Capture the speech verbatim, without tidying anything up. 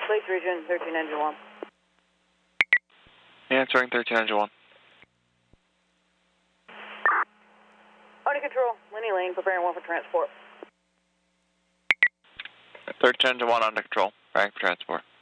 Lakes Region, thirteen engine one. Answering thirteen engine one. Under control, Lenny Lane, preparing one for transport. thirteen engine one under control, preparing for transport.